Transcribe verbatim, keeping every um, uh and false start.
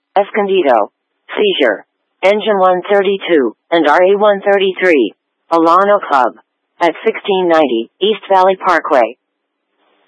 Escondido. Seizure. Engine one thirty-two, and R A one thirty-three. Alano Club. At sixteen ninety, East Valley Parkway.